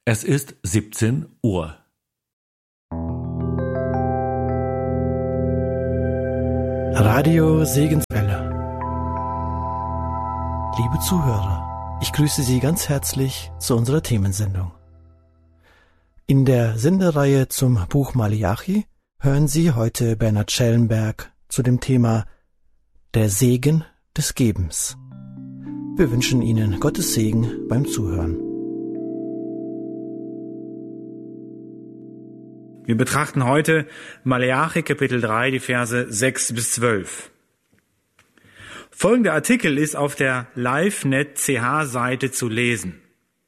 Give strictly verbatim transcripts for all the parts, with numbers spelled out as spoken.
Es ist siebzehn Uhr. Radio Segenswelle. Liebe Zuhörer, ich grüße Sie ganz herzlich zu unserer Themensendung. In der Sendereihe zum Buch Maleachi hören Sie heute Bernhard Schellenberg zu dem Thema Der Segen des Gebens. Wir wünschen Ihnen Gottes Segen beim Zuhören. Wir betrachten heute Maleachi Kapitel drei, die Verse sechs bis zwölf. Folgender Artikel ist auf der LiveNet C H-Seite zu lesen.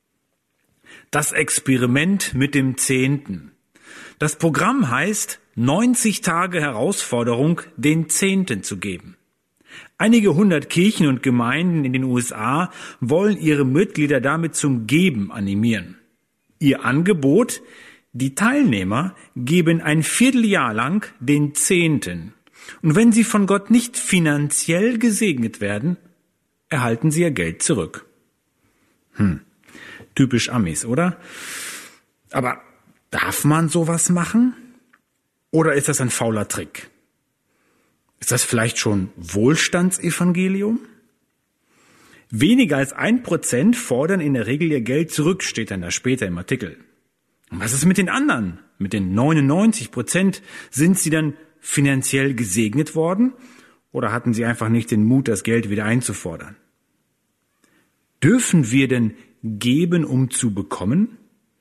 Das Experiment mit dem Zehnten. Das Programm heißt neunzig Tage Herausforderung, den Zehnten zu geben. Einige hundert Kirchen und Gemeinden in den U S A wollen ihre Mitglieder damit zum Geben animieren. Ihr Angebot: Die Teilnehmer geben ein Vierteljahr lang den Zehnten. Und wenn sie von Gott nicht finanziell gesegnet werden, erhalten sie ihr Geld zurück. Hm, typisch Amis, oder? Aber darf man sowas machen? Oder ist das ein fauler Trick? Ist das vielleicht schon Wohlstandsevangelium? Weniger als ein Prozent fordern in der Regel ihr Geld zurück, steht dann da später im Artikel. Und was ist mit den anderen? Mit den neunundneunzig Prozent? Sind sie dann finanziell gesegnet worden? Oder hatten sie einfach nicht den Mut, das Geld wieder einzufordern? Dürfen wir denn geben, um zu bekommen?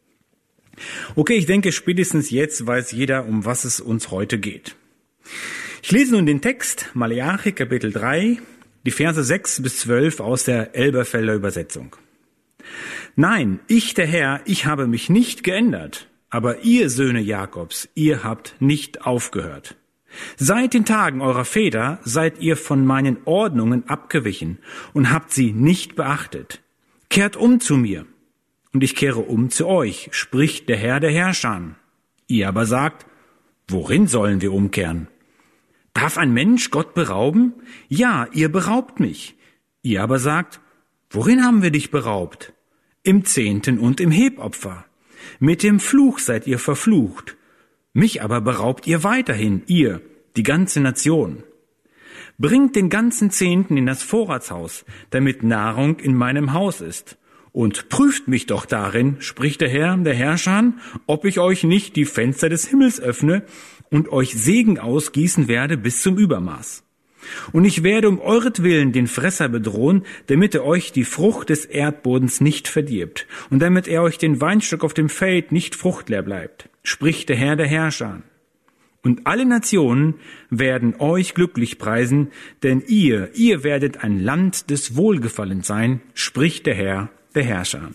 Okay, ich denke, spätestens jetzt weiß jeder, um was es uns heute geht. Ich lese nun den Text, Maleachi Kapitel drei, die Verse sechs bis zwölf aus der Elberfelder Übersetzung. Nein, ich der Herr, ich habe mich nicht geändert, aber ihr Söhne Jakobs, ihr habt nicht aufgehört. Seit den Tagen eurer Väter seid ihr von meinen Ordnungen abgewichen und habt sie nicht beachtet. Kehrt um zu mir, und ich kehre um zu euch, spricht der Herr der Herrscher. Ihr aber sagt, worin sollen wir umkehren? Darf ein Mensch Gott berauben? Ja, ihr beraubt mich. Ihr aber sagt, worin haben wir dich beraubt? Im Zehnten und im Hebopfer. Mit dem Fluch seid ihr verflucht. Mich aber beraubt ihr weiterhin, ihr, die ganze Nation. Bringt den ganzen Zehnten in das Vorratshaus, damit Nahrung in meinem Haus ist. Und prüft mich doch darin, spricht der Herr, der Herrscher, ob ich euch nicht die Fenster des Himmels öffne und euch Segen ausgießen werde bis zum Übermaß. Und ich werde um euretwillen den Fresser bedrohen, damit er euch die Frucht des Erdbodens nicht verdirbt und damit er euch den Weinstock auf dem Feld nicht fruchtleer bleibt, spricht der Herr der Herrscher. Und alle Nationen werden euch glücklich preisen, denn ihr, ihr werdet ein Land des Wohlgefallens sein, spricht der Herr der Herrscher.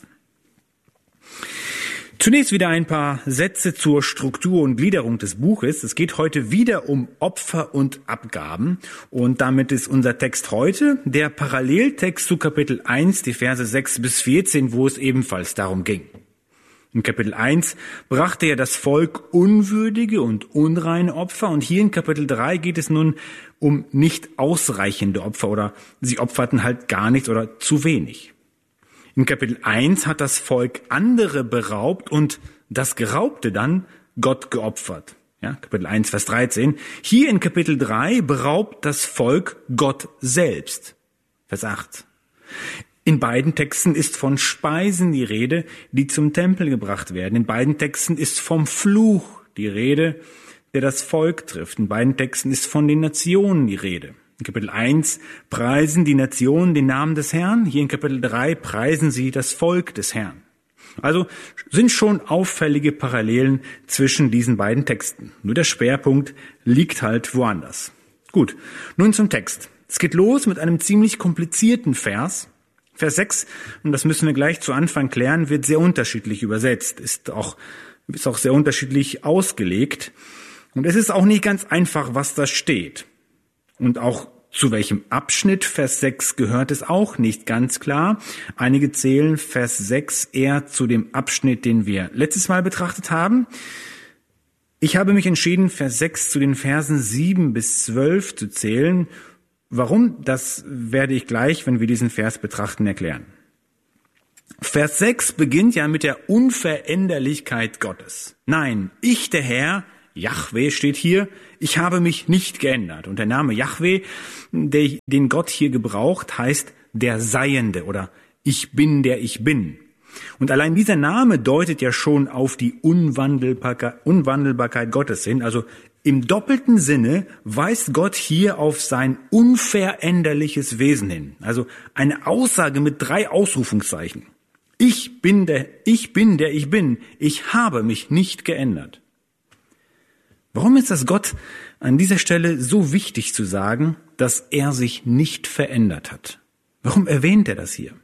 Zunächst wieder ein paar Sätze zur Struktur und Gliederung des Buches. Es geht heute wieder um Opfer und Abgaben. Und damit ist unser Text heute der Paralleltext zu Kapitel eins, die Verse sechs bis vierzehn, wo es ebenfalls darum ging. In Kapitel eins brachte ja das Volk unwürdige und unreine Opfer. Und hier in Kapitel drei geht es nun um nicht ausreichende Opfer oder sie opferten halt gar nichts oder zu wenig. In Kapitel eins hat das Volk andere beraubt und das Geraubte dann Gott geopfert. Ja, Kapitel eins, Vers dreizehn. Hier in Kapitel drei beraubt das Volk Gott selbst. Vers acht. In beiden Texten ist von Speisen die Rede, die zum Tempel gebracht werden. In beiden Texten ist vom Fluch die Rede, der das Volk trifft. In beiden Texten ist von den Nationen die Rede. In Kapitel eins preisen die Nationen den Namen des Herrn. Hier in Kapitel drei preisen sie das Volk des Herrn. Also sind schon auffällige Parallelen zwischen diesen beiden Texten. Nur der Schwerpunkt liegt halt woanders. Gut, nun zum Text. Es geht los mit einem ziemlich komplizierten Vers. Vers sechs, und das müssen wir gleich zu Anfang klären, wird sehr unterschiedlich übersetzt, ist auch, ist auch sehr unterschiedlich ausgelegt. Und es ist auch nicht ganz einfach, was da steht. Und auch zu welchem Abschnitt Vers sechs gehört es auch nicht ganz klar. Einige zählen Vers sechs eher zu dem Abschnitt, den wir letztes Mal betrachtet haben. Ich habe mich entschieden, Vers sechs zu den Versen sieben bis zwölf zu zählen. Warum? Das werde ich gleich, wenn wir diesen Vers betrachten, erklären. Vers sechs beginnt ja mit der Unveränderlichkeit Gottes. Nein, ich, der Herr, Jahwe steht hier, ich habe mich nicht geändert. Und der Name Jahwe, der, den Gott hier gebraucht, heißt der Seiende oder ich bin, der ich bin. Und allein dieser Name deutet ja schon auf die Unwandelbarkeit, Unwandelbarkeit Gottes hin. Also im doppelten Sinne weist Gott hier auf sein unveränderliches Wesen hin. Also eine Aussage mit drei Ausrufungszeichen. Ich bin der, ich bin der ich bin. Ich habe mich nicht geändert. Warum ist das Gott an dieser Stelle so wichtig zu sagen, dass er sich nicht verändert hat? Warum erwähnt er das hier?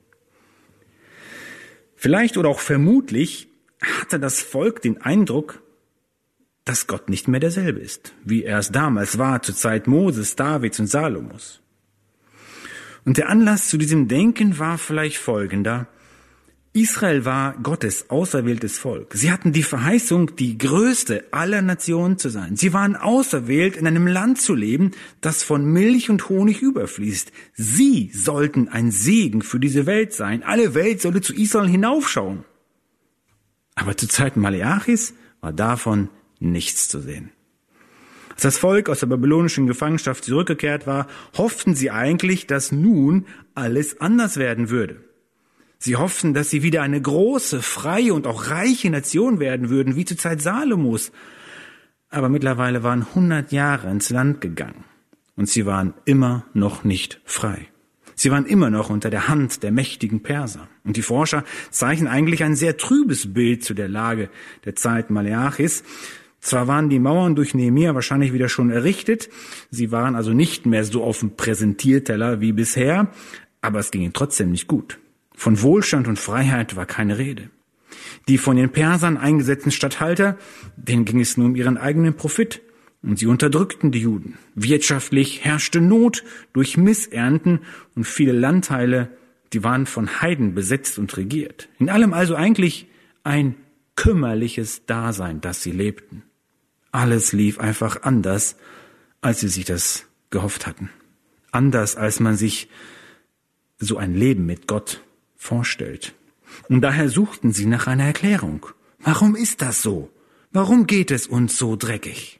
Vielleicht oder auch vermutlich hatte das Volk den Eindruck, dass Gott nicht mehr derselbe ist, wie er es damals war, zur Zeit Moses, Davids und Salomos. Und der Anlass zu diesem Denken war vielleicht folgender. Israel war Gottes auserwähltes Volk. Sie hatten die Verheißung, die größte aller Nationen zu sein. Sie waren auserwählt, in einem Land zu leben, das von Milch und Honig überfließt. Sie sollten ein Segen für diese Welt sein. Alle Welt sollte zu Israel hinaufschauen. Aber zur Zeit Maleachis war davon nichts zu sehen. Als das Volk aus der babylonischen Gefangenschaft zurückgekehrt war, hofften sie eigentlich, dass nun alles anders werden würde. Sie hofften, dass sie wieder eine große, freie und auch reiche Nation werden würden, wie zur Zeit Salomos. Aber mittlerweile waren hundert Jahre ins Land gegangen und sie waren immer noch nicht frei. Sie waren immer noch unter der Hand der mächtigen Perser. Und die Forscher zeichnen eigentlich ein sehr trübes Bild zu der Lage der Zeit Maleachis. Zwar waren die Mauern durch Nehemia wahrscheinlich wieder schon errichtet, sie waren also nicht mehr so auf dem Präsentierteller wie bisher, aber es ging ihnen trotzdem nicht gut. Von Wohlstand und Freiheit war keine Rede. Die von den Persern eingesetzten Statthalter, denen ging es nur um ihren eigenen Profit. Und sie unterdrückten die Juden. Wirtschaftlich herrschte Not durch Missernten und viele Landteile, die waren von Heiden besetzt und regiert. In allem also eigentlich ein kümmerliches Dasein, das sie lebten. Alles lief einfach anders, als sie sich das gehofft hatten. Anders, als man sich so ein Leben mit Gott vorstellt. Und daher suchten sie nach einer Erklärung. Warum ist das so? Warum geht es uns so dreckig?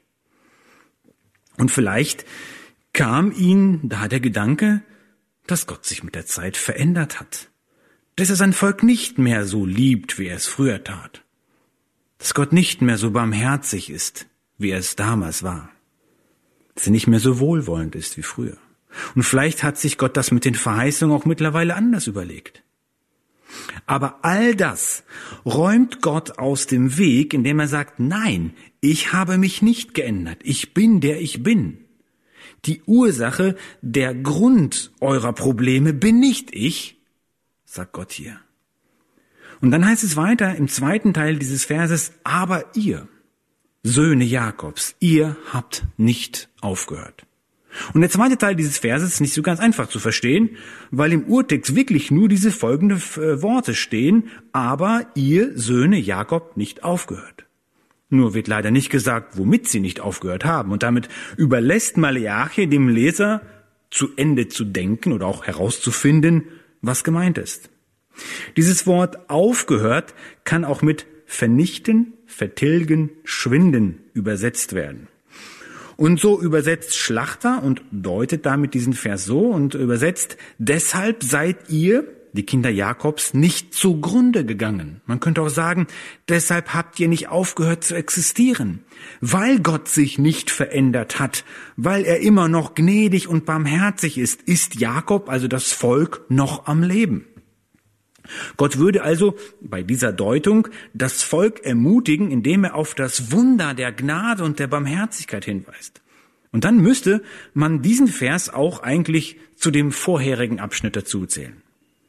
Und vielleicht kam ihnen da der Gedanke, dass Gott sich mit der Zeit verändert hat. Dass er sein Volk nicht mehr so liebt, wie er es früher tat. Dass Gott nicht mehr so barmherzig ist, wie er es damals war. Dass er nicht mehr so wohlwollend ist wie früher. Und vielleicht hat sich Gott das mit den Verheißungen auch mittlerweile anders überlegt. Aber all das räumt Gott aus dem Weg, indem er sagt, nein, ich habe mich nicht geändert. Ich bin, der ich bin. Die Ursache, der Grund eurer Probleme bin nicht ich, sagt Gott hier. Und dann heißt es weiter im zweiten Teil dieses Verses, aber ihr, Söhne Jakobs, ihr habt nicht aufgehört. Und der zweite Teil dieses Verses ist nicht so ganz einfach zu verstehen, weil im Urtext wirklich nur diese folgenden Worte stehen, aber ihr Söhne Jakob nicht aufgehört. Nur wird leider nicht gesagt, womit sie nicht aufgehört haben. Und damit überlässt Maleachi dem Leser zu Ende zu denken oder auch herauszufinden, was gemeint ist. Dieses Wort aufgehört kann auch mit vernichten, vertilgen, schwinden übersetzt werden. Und so übersetzt Schlachter und deutet damit diesen Vers so und übersetzt, deshalb seid ihr, die Kinder Jakobs, nicht zugrunde gegangen. Man könnte auch sagen, deshalb habt ihr nicht aufgehört zu existieren, weil Gott sich nicht verändert hat, weil er immer noch gnädig und barmherzig ist, ist Jakob, also das Volk, noch am Leben. Gott würde also bei dieser Deutung das Volk ermutigen, indem er auf das Wunder der Gnade und der Barmherzigkeit hinweist. Und dann müsste man diesen Vers auch eigentlich zu dem vorherigen Abschnitt dazuzählen.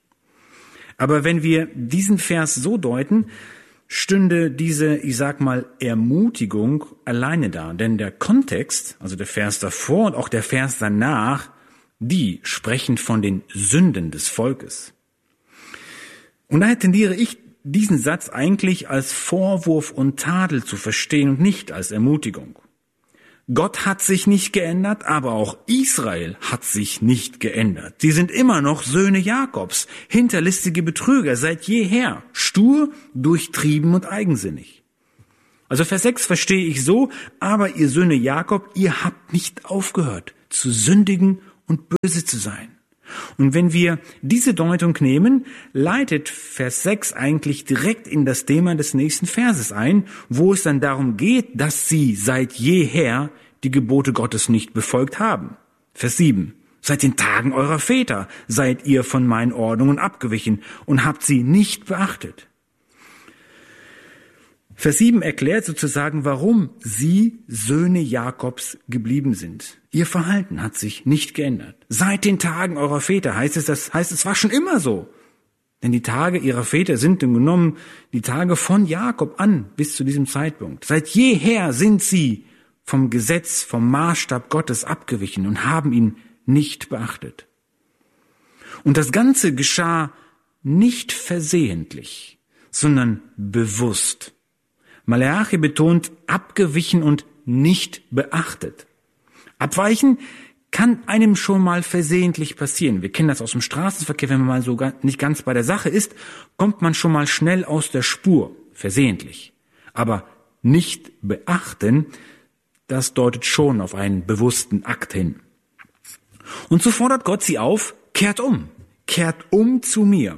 Aber wenn wir diesen Vers so deuten, stünde diese, ich sag mal, Ermutigung alleine da. Denn der Kontext, also der Vers davor und auch der Vers danach, die sprechen von den Sünden des Volkes. Und daher tendiere ich, diesen Satz eigentlich als Vorwurf und Tadel zu verstehen und nicht als Ermutigung. Gott hat sich nicht geändert, aber auch Israel hat sich nicht geändert. Sie sind immer noch Söhne Jakobs, hinterlistige Betrüger seit jeher, stur, durchtrieben und eigensinnig. Also Vers sechs verstehe ich so, aber ihr Söhne Jakob, ihr habt nicht aufgehört, zu sündigen und böse zu sein. Und wenn wir diese Deutung nehmen, leitet Vers sechs eigentlich direkt in das Thema des nächsten Verses ein, wo es dann darum geht, dass sie seit jeher die Gebote Gottes nicht befolgt haben. Vers sieben. Seit den Tagen eurer Väter seid ihr von meinen Ordnungen abgewichen und habt sie nicht beachtet. Vers sieben erklärt sozusagen, warum sie Söhne Jakobs geblieben sind. Ihr Verhalten hat sich nicht geändert. Seit den Tagen eurer Väter heißt es, das heißt, es war schon immer so. Denn die Tage ihrer Väter sind im genommen die Tage von Jakob an bis zu diesem Zeitpunkt. Seit jeher sind sie vom Gesetz, vom Maßstab Gottes abgewichen und haben ihn nicht beachtet. Und das Ganze geschah nicht versehentlich, sondern bewusst. Maleachi betont abgewichen und nicht beachtet. Abweichen kann einem schon mal versehentlich passieren. Wir kennen das aus dem Straßenverkehr, wenn man mal so nicht ganz bei der Sache ist, kommt man schon mal schnell aus der Spur, versehentlich. Aber nicht beachten, das deutet schon auf einen bewussten Akt hin. Und so fordert Gott sie auf, kehrt um, kehrt um zu mir.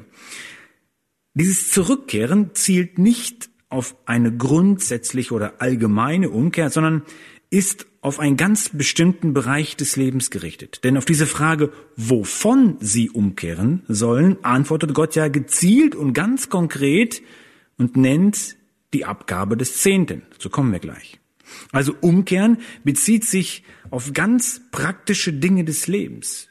Dieses Zurückkehren zielt nicht auf eine grundsätzliche oder allgemeine Umkehr, sondern ist auf einen ganz bestimmten Bereich des Lebens gerichtet. Denn auf diese Frage, wovon sie umkehren sollen, antwortet Gott ja gezielt und ganz konkret und nennt die Abgabe des Zehnten. So kommen wir gleich. Also umkehren bezieht sich auf ganz praktische Dinge des Lebens.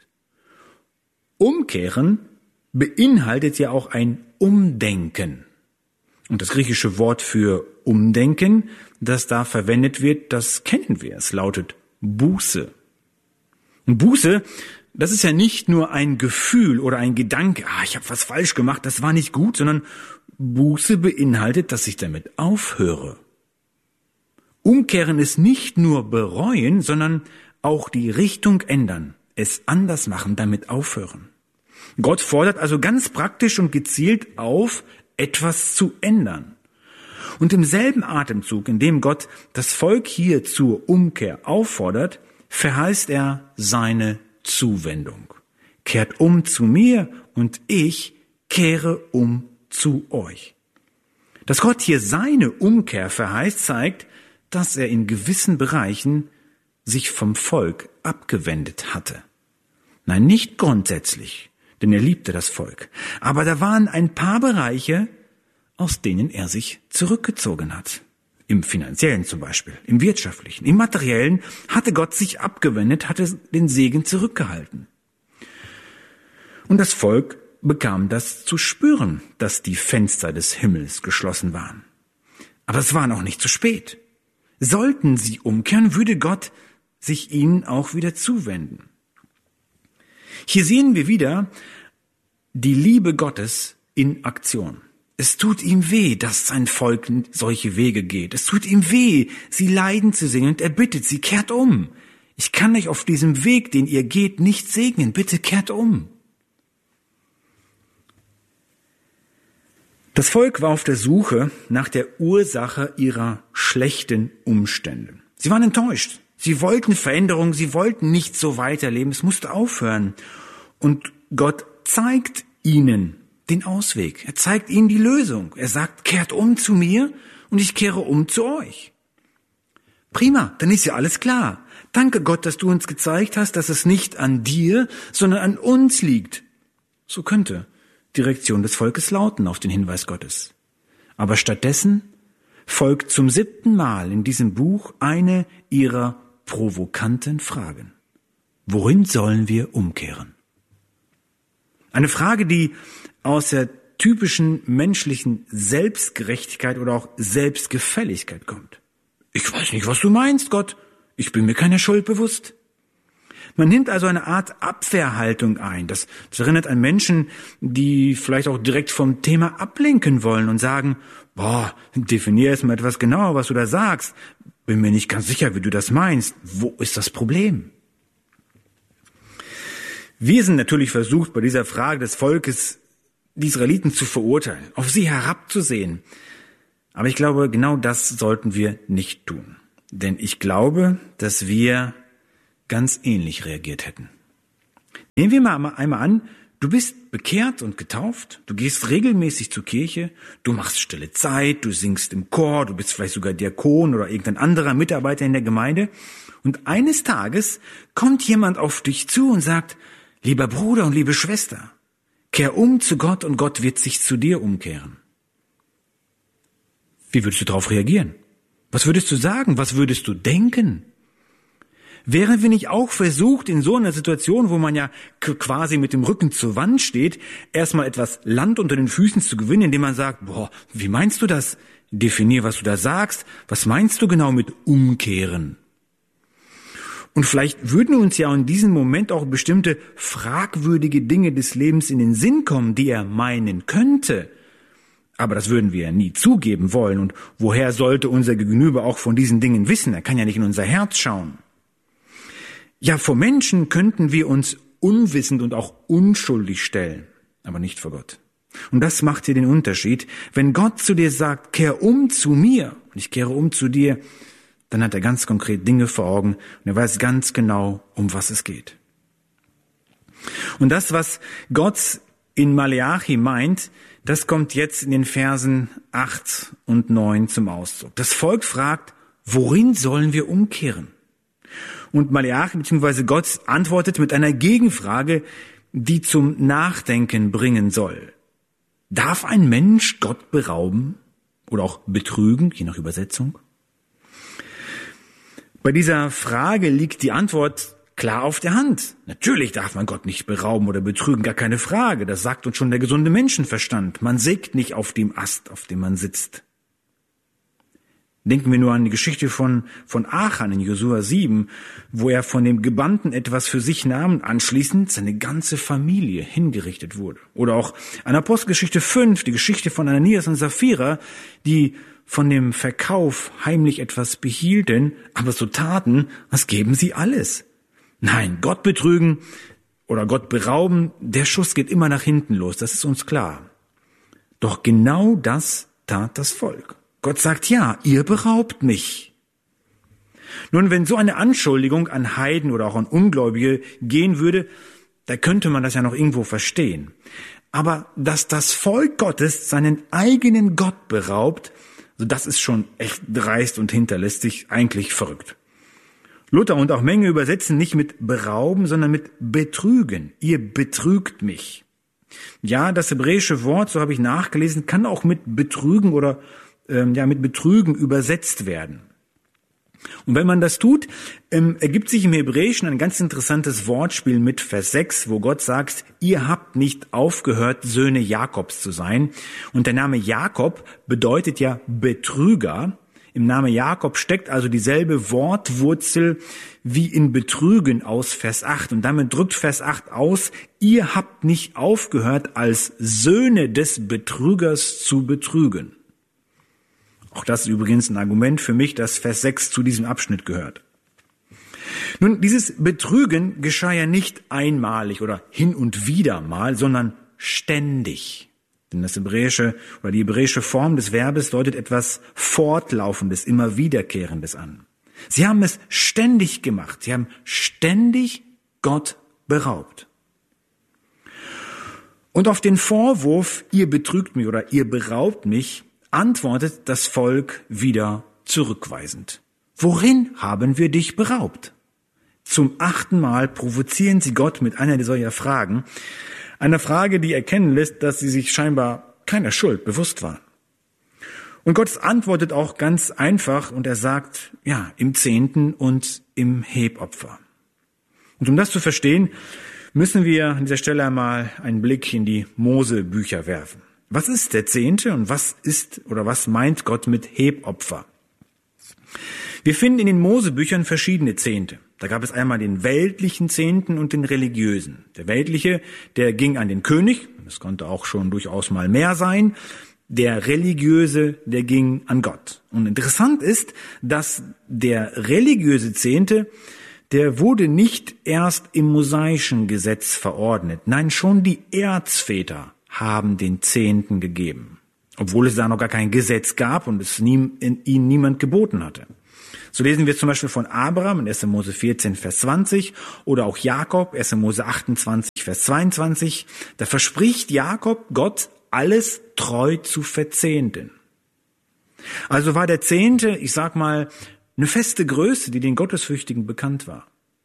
Umkehren beinhaltet ja auch ein Umdenken. Und das griechische Wort für Umdenken, das da verwendet wird, das kennen wir. Es lautet Buße. Und Buße, das ist ja nicht nur ein Gefühl oder ein Gedanke, ah, ich habe was falsch gemacht, das war nicht gut, sondern Buße beinhaltet, dass ich damit aufhöre. Umkehren ist nicht nur bereuen, sondern auch die Richtung ändern, es anders machen, damit aufhören. Gott fordert also ganz praktisch und gezielt auf, etwas zu ändern. Und im selben Atemzug, in dem Gott das Volk hier zur Umkehr auffordert, verheißt er seine Zuwendung. Kehrt um zu mir und ich kehre um zu euch. Dass Gott hier seine Umkehr verheißt, zeigt, dass er in gewissen Bereichen sich vom Volk abgewendet hatte. Nein, nicht grundsätzlich, denn er liebte das Volk. Aber da waren ein paar Bereiche, aus denen er sich zurückgezogen hat. Im Finanziellen zum Beispiel, im Wirtschaftlichen, im Materiellen hatte Gott sich abgewendet, hatte den Segen zurückgehalten. Und das Volk bekam das zu spüren, dass die Fenster des Himmels geschlossen waren. Aber es war noch nicht zu spät. Sollten sie umkehren, würde Gott sich ihnen auch wieder zuwenden. Hier sehen wir wieder die Liebe Gottes in Aktion. Es tut ihm weh, dass sein Volk solche Wege geht. Es tut ihm weh, sie leiden zu sehen, und er bittet sie, kehrt um. Ich kann euch auf diesem Weg, den ihr geht, nicht segnen. Bitte kehrt um. Das Volk war auf der Suche nach der Ursache ihrer schlechten Umstände. Sie waren enttäuscht. Sie wollten Veränderung, sie wollten nicht so weiterleben. Es musste aufhören. Und Gott zeigt ihnen den Ausweg. Er zeigt ihnen die Lösung. Er sagt, kehrt um zu mir und ich kehre um zu euch. Prima, dann ist ja alles klar. Danke Gott, dass du uns gezeigt hast, dass es nicht an dir, sondern an uns liegt. So könnte die Reaktion des Volkes lauten auf den Hinweis Gottes. Aber stattdessen folgt zum siebten Mal in diesem Buch eine ihrer provokanten Fragen. Worin sollen wir umkehren? Eine Frage, die aus der typischen menschlichen Selbstgerechtigkeit oder auch Selbstgefälligkeit kommt. Ich weiß nicht, was du meinst, Gott. Ich bin mir keiner Schuld bewusst. Man nimmt also eine Art Abwehrhaltung ein. Das, das erinnert an Menschen, die vielleicht auch direkt vom Thema ablenken wollen und sagen, boah, definier erst mal etwas genauer, was du da sagst. Bin mir nicht ganz sicher, wie du das meinst. Wo ist das Problem? Wir sind natürlich versucht, bei dieser Frage des Volkes die Israeliten zu verurteilen, auf sie herabzusehen. Aber ich glaube, genau das sollten wir nicht tun. Denn ich glaube, dass wir ganz ähnlich reagiert hätten. Nehmen wir mal einmal an, du bist bekehrt und getauft, du gehst regelmäßig zur Kirche, du machst stille Zeit, du singst im Chor, du bist vielleicht sogar Diakon oder irgendein anderer Mitarbeiter in der Gemeinde. Und eines Tages kommt jemand auf dich zu und sagt, lieber Bruder und liebe Schwester, kehr um zu Gott und Gott wird sich zu dir umkehren. Wie würdest du darauf reagieren? Was würdest du sagen? Was würdest du denken? Wären wir nicht auch versucht, in so einer Situation, wo man ja quasi mit dem Rücken zur Wand steht, erstmal etwas Land unter den Füßen zu gewinnen, indem man sagt, boah, wie meinst du das? Definier, was du da sagst. Was meinst du genau mit umkehren? Und vielleicht würden uns ja in diesem Moment auch bestimmte fragwürdige Dinge des Lebens in den Sinn kommen, die er meinen könnte. Aber das würden wir ja nie zugeben wollen. Und woher sollte unser Gegenüber auch von diesen Dingen wissen? Er kann ja nicht in unser Herz schauen. Ja, vor Menschen könnten wir uns unwissend und auch unschuldig stellen, aber nicht vor Gott. Und das macht hier den Unterschied. Wenn Gott zu dir sagt, kehr um zu mir, und ich kehre um zu dir, dann hat er ganz konkret Dinge vor Augen und er weiß ganz genau, um was es geht. Und das, was Gott in Maleachi meint, das kommt jetzt in den Versen acht und neun zum Ausdruck. Das Volk fragt, worin sollen wir umkehren? Und Maleachi bzw. Gott antwortet mit einer Gegenfrage, die zum Nachdenken bringen soll. Darf ein Mensch Gott berauben oder auch betrügen, je nach Übersetzung? Bei dieser Frage liegt die Antwort klar auf der Hand. Natürlich darf man Gott nicht berauben oder betrügen, gar keine Frage. Das sagt uns schon der gesunde Menschenverstand. Man sägt nicht auf dem Ast, auf dem man sitzt. Denken wir nur an die Geschichte von, von Achan in Josua sieben, wo er von dem Gebannten etwas für sich nahm und anschließend seine ganze Familie hingerichtet wurde. Oder auch an Apostelgeschichte fünf, die Geschichte von Ananias und Sapphira, die von dem Verkauf heimlich etwas behielten, aber so taten, als geben sie alles. Nein, Gott betrügen oder Gott berauben, der Schuss geht immer nach hinten los, das ist uns klar. Doch genau das tat das Volk. Gott sagt, ja, ihr beraubt mich. Nun, wenn so eine Anschuldigung an Heiden oder auch an Ungläubige gehen würde, da könnte man das ja noch irgendwo verstehen. Aber dass das Volk Gottes seinen eigenen Gott beraubt, also das ist schon echt dreist und hinterlistig, eigentlich verrückt. Luther und auch Menge übersetzen nicht mit berauben, sondern mit betrügen. Ihr betrügt mich. Ja, das hebräische Wort, so habe ich nachgelesen, kann auch mit betrügen oder ähm, ja mit betrügen übersetzt werden. Und wenn man das tut, ähm, ergibt sich im Hebräischen ein ganz interessantes Wortspiel mit Vers sechs, wo Gott sagt, ihr habt nicht aufgehört, Söhne Jakobs zu sein. Und der Name Jakob bedeutet ja Betrüger. Im Namen Jakob steckt also dieselbe Wortwurzel wie in Betrügen aus Vers acht. Und damit drückt Vers acht aus, ihr habt nicht aufgehört, als Söhne des Betrügers zu betrügen. Auch das ist übrigens ein Argument für mich, dass Vers sechs zu diesem Abschnitt gehört. Nun, dieses Betrügen geschah ja nicht einmalig oder hin und wieder mal, sondern ständig. Denn das hebräische oder die hebräische Form des Verbes deutet etwas Fortlaufendes, immer Wiederkehrendes an. Sie haben es ständig gemacht. Sie haben ständig Gott beraubt. Und auf den Vorwurf, ihr betrügt mich oder ihr beraubt mich, antwortet das Volk wieder zurückweisend. Worin haben wir dich beraubt? Zum achten Mal provozieren sie Gott mit einer solcher Fragen. Einer Frage, die erkennen lässt, dass sie sich scheinbar keiner Schuld bewusst waren. Und Gott antwortet auch ganz einfach und er sagt, ja, im Zehnten und im Hebopfer. Und um das zu verstehen, müssen wir an dieser Stelle einmal einen Blick in die Mose-Bücher werfen. Was ist der Zehnte und was ist oder was meint Gott mit Hebopfer? Wir finden in den Mosebüchern verschiedene Zehnte. Da gab es einmal den weltlichen Zehnten und den religiösen. Der weltliche, der ging an den König, das konnte auch schon durchaus mal mehr sein. Der religiöse, der ging an Gott. Und interessant ist, dass der religiöse Zehnte, der wurde nicht erst im mosaischen Gesetz verordnet. Nein, schon die Erzväter haben den Zehnten gegeben, obwohl es da noch gar kein Gesetz gab und es nie, in, ihnen niemand geboten hatte. So lesen wir zum Beispiel von Abraham in erster Mose vierzehn, Vers zwanzig oder auch Jakob, erster Mose achtundzwanzig, Vers zweiundzwanzig. Da verspricht Jakob Gott, alles treu zu verzehnten. Also war der Zehnte, ich sag mal, eine feste Größe, die den Gottesfürchtigen bekannt war.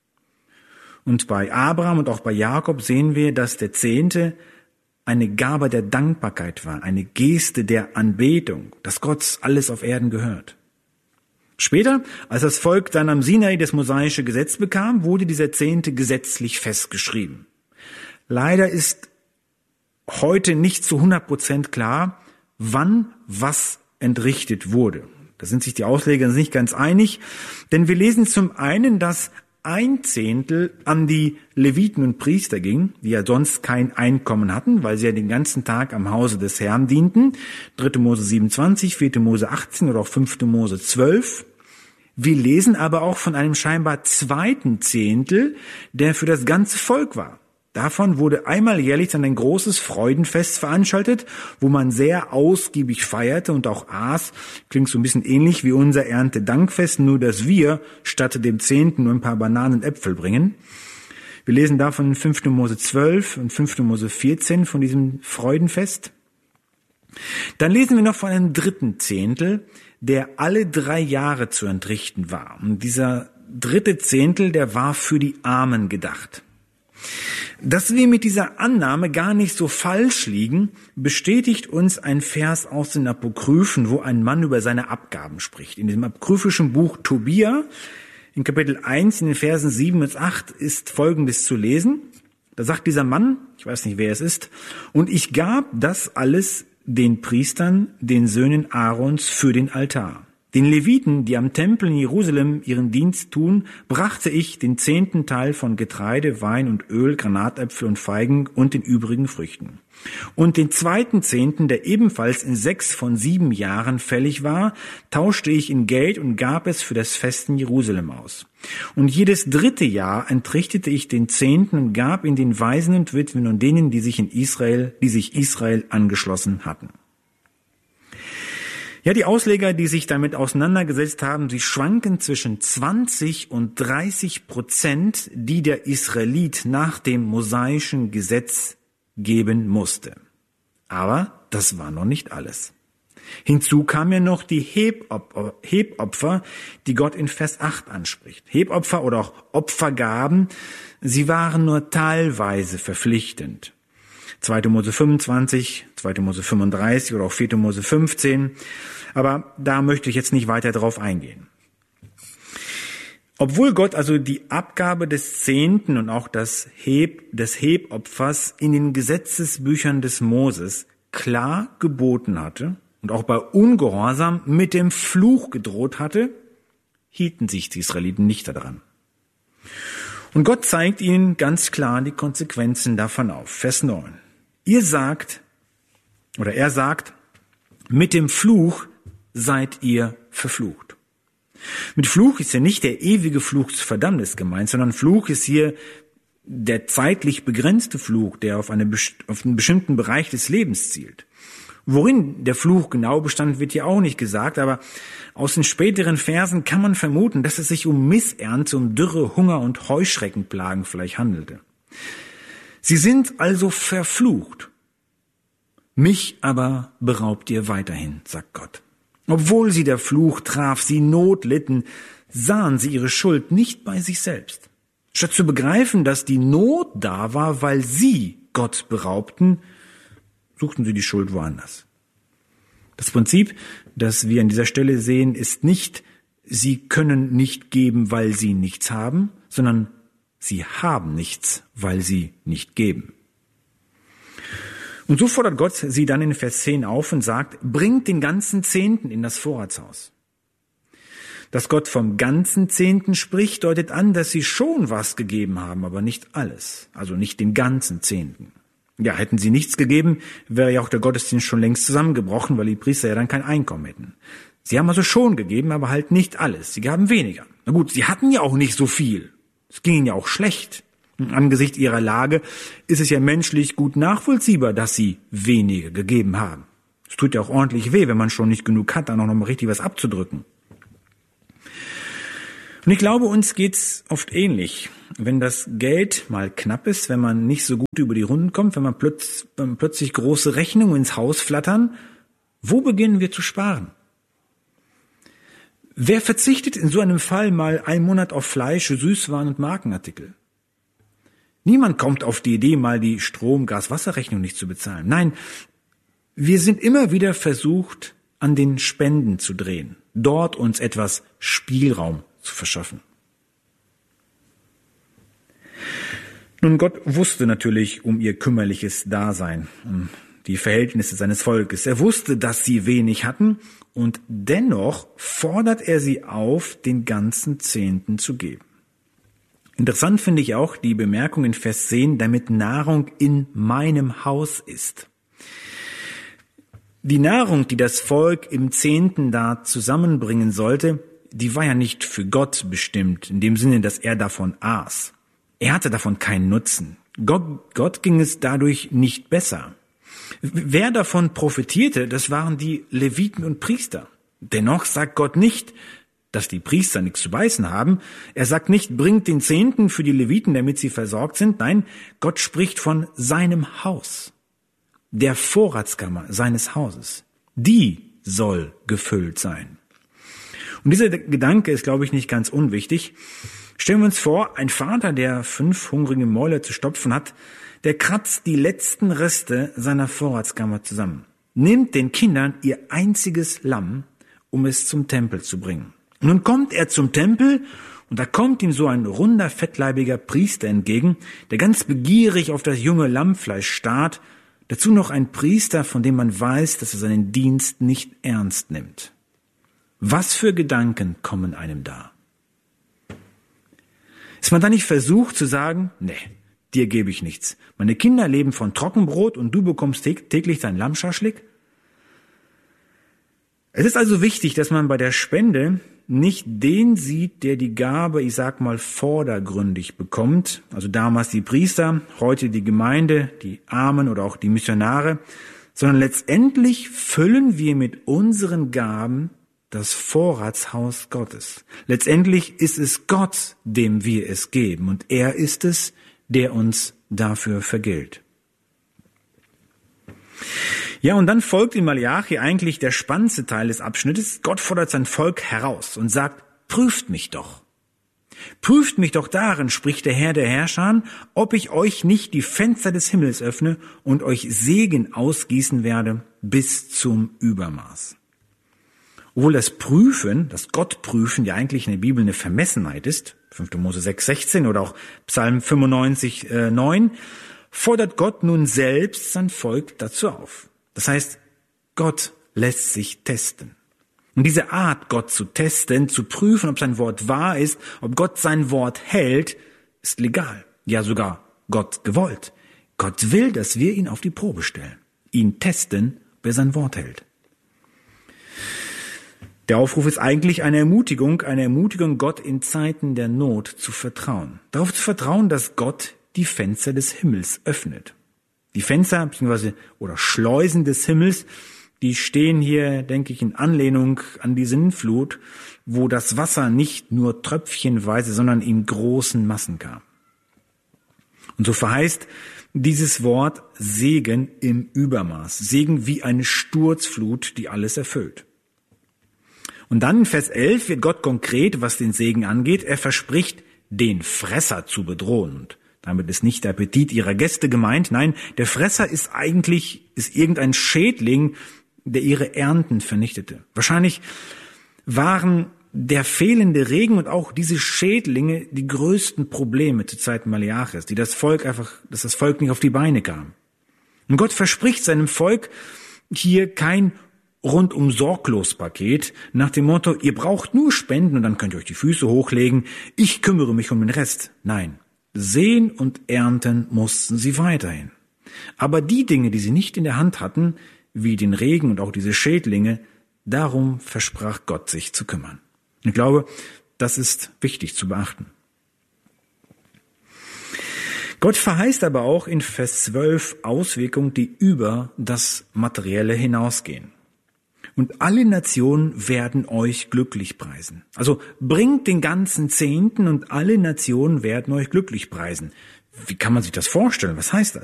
Und bei Abraham und auch bei Jakob sehen wir, dass der Zehnte eine Gabe der Dankbarkeit war, eine Geste der Anbetung, dass Gott alles auf Erden gehört. Später, als das Volk dann am Sinai das mosaische Gesetz bekam, wurde dieser Zehnte gesetzlich festgeschrieben. Leider ist heute nicht zu hundert Prozent klar, wann was entrichtet wurde. Da sind sich die Ausleger nicht ganz einig, denn wir lesen zum einen, dass ein Zehntel an die Leviten und Priester ging, die ja sonst kein Einkommen hatten, weil sie ja den ganzen Tag am Hause des Herrn dienten. dritter Mose siebenundzwanzig, vierter Mose achtzehn oder auch fünfter Mose zwölf. Wir lesen aber auch von einem scheinbar zweiten Zehntel, der für das ganze Volk war. Davon wurde einmal jährlich dann ein großes Freudenfest veranstaltet, wo man sehr ausgiebig feierte und auch aß. Klingt so ein bisschen ähnlich wie unser Erntedankfest, nur dass wir statt dem Zehnten nur ein paar Bananen und Äpfel bringen. Wir lesen davon in fünfter Mose zwölf und fünfter Mose vierzehn von diesem Freudenfest. Dann lesen wir noch von einem dritten Zehntel, der alle drei Jahre zu entrichten war. Und dieser dritte Zehntel, der war für die Armen gedacht. Dass wir mit dieser Annahme gar nicht so falsch liegen, bestätigt uns ein Vers aus den Apokryphen, wo ein Mann über seine Abgaben spricht. In diesem apokryphischen Buch Tobia, in Kapitel eins, in den Versen sieben bis acht, ist Folgendes zu lesen. Da sagt dieser Mann, ich weiß nicht, wer es ist, und ich gab das alles den Priestern, den Söhnen Aarons, für den Altar. Den Leviten, die am Tempel in Jerusalem ihren Dienst tun, brachte ich den zehnten Teil von Getreide, Wein und Öl, Granatäpfel und Feigen und den übrigen Früchten. Und den zweiten Zehnten, der ebenfalls in sechs von sieben Jahren fällig war, tauschte ich in Geld und gab es für das Fest in Jerusalem aus. Und jedes dritte Jahr entrichtete ich den Zehnten und gab ihn den Waisen und Witwen und denen, die sich in Israel, die sich Israel angeschlossen hatten. Ja, die Ausleger, die sich damit auseinandergesetzt haben, sie schwanken zwischen zwanzig und dreißig Prozent, die der Israelit nach dem mosaischen Gesetz geben musste. Aber das war noch nicht alles. Hinzu kam ja noch die Hebopfer, Hebopfer, die Gott in Vers acht anspricht. Hebopfer oder auch Opfergaben, sie waren nur teilweise verpflichtend. zweiter Mose fünfundzwanzig, zweiter Mose fünfunddreißig oder auch vierter Mose fünfzehn. Aber da möchte ich jetzt nicht weiter drauf eingehen. Obwohl Gott also die Abgabe des Zehnten und auch das Heb, des Hebopfers in den Gesetzesbüchern des Moses klar geboten hatte und auch bei Ungehorsam mit dem Fluch gedroht hatte, hielten sich die Israeliten nicht daran. Und Gott zeigt ihnen ganz klar die Konsequenzen davon auf. Vers neun. Ihr sagt, oder er sagt, mit dem Fluch seid ihr verflucht. Mit Fluch ist ja nicht der ewige Fluch des Verdammnis gemeint, sondern Fluch ist hier der zeitlich begrenzte Fluch, der auf, eine, auf einen bestimmten Bereich des Lebens zielt. Worin der Fluch genau bestand, wird hier auch nicht gesagt, aber aus den späteren Versen kann man vermuten, dass es sich um Missernte, um Dürre, Hunger und Heuschreckenplagen vielleicht handelte. Sie sind also verflucht. Mich aber beraubt ihr weiterhin, sagt Gott. Obwohl sie der Fluch traf, sie Not litten, sahen sie ihre Schuld nicht bei sich selbst. Statt zu begreifen, dass die Not da war, weil sie Gott beraubten, suchten sie die Schuld woanders. Das Prinzip, das wir an dieser Stelle sehen, ist nicht, sie können nicht geben, weil sie nichts haben, sondern sie haben nichts, weil sie nicht geben. Und so fordert Gott sie dann in Vers zehn auf und sagt, bringt den ganzen Zehnten in das Vorratshaus. Dass Gott vom ganzen Zehnten spricht, deutet an, dass sie schon was gegeben haben, aber nicht alles, also nicht den ganzen Zehnten. Ja, hätten sie nichts gegeben, wäre ja auch der Gottesdienst schon längst zusammengebrochen, weil die Priester ja dann kein Einkommen hätten. Sie haben also schon gegeben, aber halt nicht alles. Sie gaben weniger. Na gut, sie hatten ja auch nicht so viel. Es ging ihnen ja auch schlecht. Angesichts ihrer Lage ist es ja menschlich gut nachvollziehbar, dass sie weniger gegeben haben. Es tut ja auch ordentlich weh, wenn man schon nicht genug hat, dann auch noch mal richtig was abzudrücken. Und ich glaube, uns geht's oft ähnlich. Wenn das Geld mal knapp ist, wenn man nicht so gut über die Runden kommt, wenn man plötz, wenn plötzlich große Rechnungen ins Haus flattern, wo beginnen wir zu sparen? Wer verzichtet in so einem Fall mal einen Monat auf Fleisch, Süßwaren und Markenartikel? Niemand kommt auf die Idee, mal die Strom-, Gas-, Wasserrechnung nicht zu bezahlen. Nein, wir sind immer wieder versucht, an den Spenden zu drehen, dort uns etwas Spielraum zu verschaffen. Nun, Gott wusste natürlich um ihr kümmerliches Dasein, um die Verhältnisse seines Volkes. Er wusste, dass sie wenig hatten, und dennoch fordert er sie auf, den ganzen Zehnten zu geben. Interessant finde ich auch die Bemerkung in Vers zehn, damit Nahrung in meinem Haus ist. Die Nahrung, die das Volk im Zehnten da zusammenbringen sollte, die war ja nicht für Gott bestimmt, in dem Sinne, dass er davon aß. Er hatte davon keinen Nutzen. Gott, Gott ging es dadurch nicht besser. Wer davon profitierte, das waren die Leviten und Priester. Dennoch sagt Gott nicht, dass die Priester nichts zu beißen haben. Er sagt nicht, bringt den Zehnten für die Leviten, damit sie versorgt sind. Nein, Gott spricht von seinem Haus, der Vorratskammer seines Hauses. Die soll gefüllt sein. Und dieser Gedanke ist, glaube ich, nicht ganz unwichtig. Stellen wir uns vor, ein Vater, der fünf hungrige Mäuler zu stopfen hat, der kratzt die letzten Reste seiner Vorratskammer zusammen, nimmt den Kindern ihr einziges Lamm, um es zum Tempel zu bringen. Und nun kommt er zum Tempel, und da kommt ihm so ein runder, fettleibiger Priester entgegen, der ganz begierig auf das junge Lammfleisch starrt, dazu noch ein Priester, von dem man weiß, dass er seinen Dienst nicht ernst nimmt. Was für Gedanken kommen einem da? Ist man da nicht versucht zu sagen, nee, dir gebe ich nichts. Meine Kinder leben von Trockenbrot und du bekommst täglich dein Lammschaschlik? Es ist also wichtig, dass man bei der Spende nicht den sieht, der die Gabe, ich sag mal, vordergründig bekommt. Also damals die Priester, heute die Gemeinde, die Armen oder auch die Missionare. Sondern letztendlich füllen wir mit unseren Gaben das Vorratshaus Gottes. Letztendlich ist es Gott, dem wir es geben. Und er ist es, der uns dafür vergilt. Ja, und dann folgt in Malachi eigentlich der spannendste Teil des Abschnittes. Gott fordert sein Volk heraus und sagt, prüft mich doch. Prüft mich doch darin, spricht der Herr der Herrscher, ob ich euch nicht die Fenster des Himmels öffne und euch Segen ausgießen werde bis zum Übermaß. Obwohl das Prüfen, das Gottprüfen ja eigentlich in der Bibel eine Vermessenheit ist, fünfter Mose sechs sechzehn oder auch Psalm fünfundneunzig neun, fordert Gott nun selbst sein Volk dazu auf. Das heißt, Gott lässt sich testen. Und diese Art, Gott zu testen, zu prüfen, ob sein Wort wahr ist, ob Gott sein Wort hält, ist legal. Ja, sogar Gott gewollt. Gott will, dass wir ihn auf die Probe stellen. Ihn testen, ob er sein Wort hält. Der Aufruf ist eigentlich eine Ermutigung, eine Ermutigung, Gott in Zeiten der Not zu vertrauen. Darauf zu vertrauen, dass Gott die Fenster des Himmels öffnet. Die Fenster bzw. oder Schleusen des Himmels, die stehen hier, denke ich, in Anlehnung an die Sintflut, wo das Wasser nicht nur tröpfchenweise, sondern in großen Massen kam. Und so verheißt dieses Wort Segen im Übermaß. Segen wie eine Sturzflut, die alles erfüllt. Und dann in Vers elf wird Gott konkret, was den Segen angeht. Er verspricht, den Fresser zu bedrohen. Und damit ist nicht der Appetit ihrer Gäste gemeint. Nein, der Fresser ist eigentlich, ist irgendein Schädling, der ihre Ernten vernichtete. Wahrscheinlich waren der fehlende Regen und auch diese Schädlinge die größten Probleme zur Zeit Maleachis, die das Volk einfach, dass das Volk nicht auf die Beine kam. Und Gott verspricht seinem Volk hier kein rundum sorglos Paket nach dem Motto, ihr braucht nur spenden und dann könnt ihr euch die Füße hochlegen, ich kümmere mich um den Rest. Nein, säen und ernten mussten sie weiterhin. Aber die Dinge, die sie nicht in der Hand hatten, wie den Regen und auch diese Schädlinge, darum versprach Gott sich zu kümmern. Ich glaube, das ist wichtig zu beachten. Gott verheißt aber auch in Vers zwölf Auswirkungen, die über das Materielle hinausgehen. Und alle Nationen werden euch glücklich preisen. Also bringt den ganzen Zehnten und alle Nationen werden euch glücklich preisen. Wie kann man sich das vorstellen? Was heißt das?